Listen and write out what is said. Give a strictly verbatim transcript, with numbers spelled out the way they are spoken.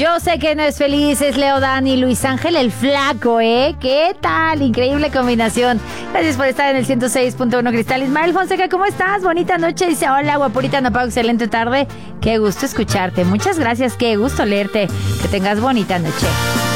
Yo sé que no es feliz, es Leo Dan y Luis Ángel el Flaco, ¿eh? ¿Qué tal? Increíble combinación. Gracias por estar en el ciento seis punto uno Cristal. Ismael Fonseca, ¿cómo estás? Bonita noche. Dice, hola, guapurita, no pago, excelente tarde. Qué gusto escucharte. Muchas gracias, qué gusto leerte. Que tengas bonita noche.